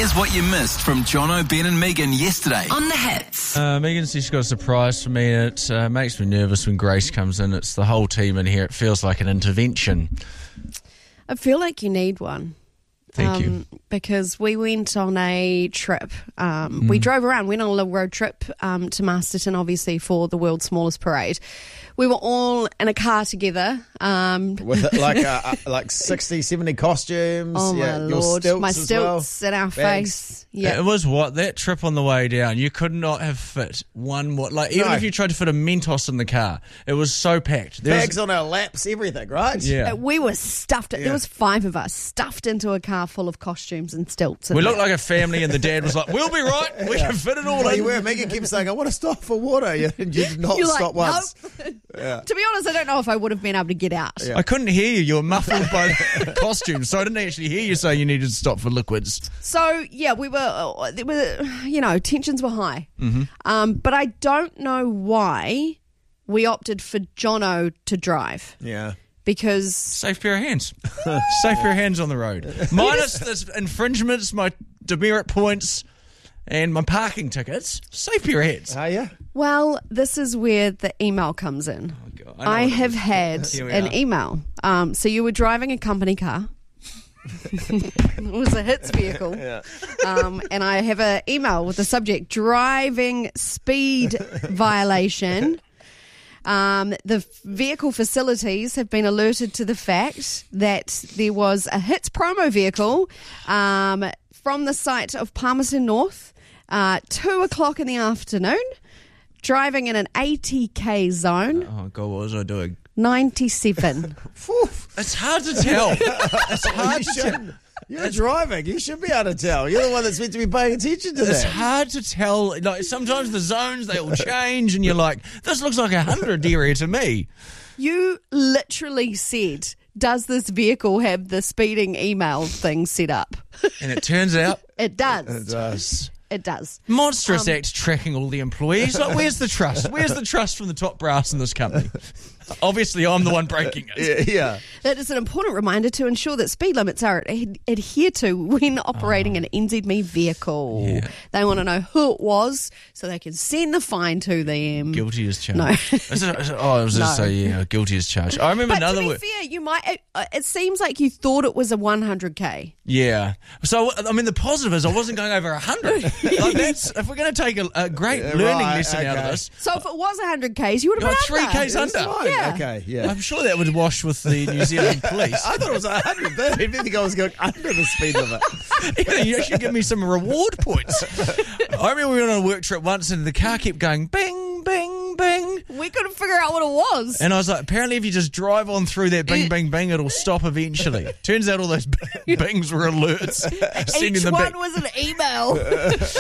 Here's what you missed from Jono, Ben and Megan yesterday On the Hits. Megan says she's got a surprise for me, and it makes me nervous when Grace comes in. It's the whole team in here. It feels like an intervention. I feel like you need one. Thank you. Because we went on a trip. We drove around, went on a little road trip to Masterton, obviously, for the world's smallest parade. We were all in a car together. With like 60, 70 costumes. Oh, my your Lord. stilts My as stilts well. in our Bags. face. Yeah. It was that trip on the way down, you could not have fit one more. Like, even No. if you tried to fit a Mentos in the car, it was so packed. There was- Bags on our laps, everything, right? yeah. We were stuffed. Yeah. There was 5 of us stuffed into a car full of costumes and stilts. We looked like a family, and the dad was like, "We'll be right. We can fit it all Well, in." you were. Megan kept saying, I want to stop for water. You did not You're stop like, once. nope. Yeah. To be honest, I don't know if I would have been able to get out. Yeah. I couldn't hear you. You were muffled by the costumes, so I didn't actually hear you say you needed to stop for liquids. So yeah, we were. There were, tensions were high. But I don't know why we opted for Jono to drive Yeah. because Safe pair of hands. Safe pair of hands on the road. Minus the infringements, my demerit points, and my parking tickets. Safe pair of hands. Are you? well, this is where the email comes in. Oh, God. I know I what it have is. had Here we an are. email. So you were driving a company car. It was a Hits vehicle. And I have an email with the subject, driving speed violation. The vehicle facilities have been alerted to the fact that there was a Hits promo vehicle from the site of Palmerston North, 2 o'clock in the afternoon, driving in an 80k zone, Oh, God, what was I doing? 97. It's hard to tell. It's hard to tell. You're driving. You should be able to tell. You're the one that's meant to be paying attention to It's that. hard to tell. Like, sometimes the zones, they all change, and you're like, this looks like 100 area to me. You literally said, does this vehicle have the speeding email thing set up? And it turns out It does. does. It does. Monstrous Act tracking all the employees. Like, where's the trust? Where's the trust from the top brass in this company? Obviously, I'm the one breaking it. Yeah. That is an important reminder to ensure that speed limits are adhered to when operating an NZME vehicle. Yeah. They want to know who it was so they can send the fine to them. Guilty as charged. No. I was just No. saying, guilty as charged. I remember But another to be word. fair, you might. It seems like you thought it was a 100k. Yeah. So, I mean, the positive is I wasn't going over 100. Like, that's, if we're going to take a great learning right, lesson out of okay. this, So if it was 100k's, you would have like been under. 3K's It's under. fine. Yeah. Okay, yeah. I'm sure that would wash with the New Zealand police. I thought it was 100. I didn't think I was going under the speed limit. You actually give me some reward points. I remember we went on a work trip once and the car kept going bing, bing, bing. We couldn't figure out what it was. And I was like, apparently if you just drive on through that bing, bing, bing, it'll stop eventually. Turns out all those bings were alerts. Sending Each them one back. was an email.